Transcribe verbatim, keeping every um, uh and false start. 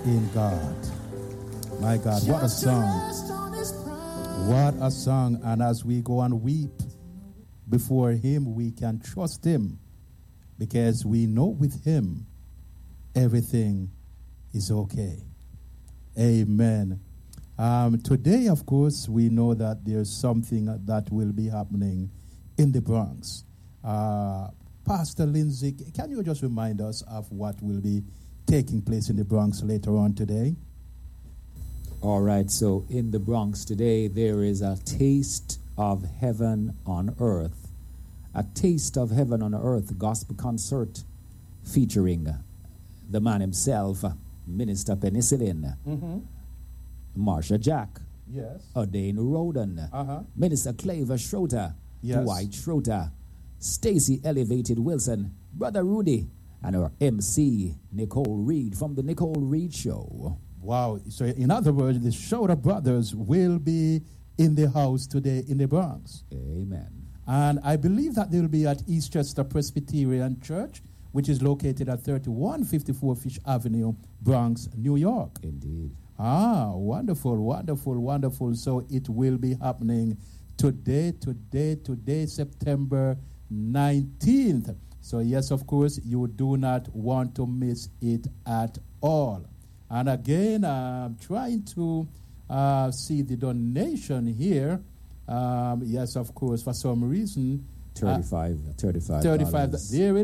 in God. My God, what a song. What a song. And as we go and weep before him, we can trust him because we know with him everything is okay. Amen. Um, today, of course, we know that there's something that will be happening in the Bronx. Uh, Pastor Lindsay, can you just remind us of what will be taking place in the Bronx later on today? All right, so in the Bronx today, there is a taste of heaven on earth. A taste of heaven on earth gospel concert featuring the man himself, Minister Penicillin, mm-hmm. Marsha Jack, yes, Odane Roden, uh-huh. Minister Claver Schroeder, yes. Dwight Schroeder, Stacy Elevated Wilson, Brother Rudy, and our M C, Nicole Reed from the Nicole Reed Show. Wow. So in other words, the Schroeder brothers will be in the house today in the Bronx. Amen. And I believe that they will be at Eastchester Presbyterian Church, which is located at thirty-one fifty-four Fish Avenue, Bronx, New York. Indeed. Ah, wonderful, wonderful, wonderful. So it will be happening today, today, today, September nineteenth. So yes, of course, you do not want to miss it at all. And again, I'm trying to uh, see the donation here. Um, yes, of course, for some reason. thirty-five, uh, thirty-five. thirty-five. There it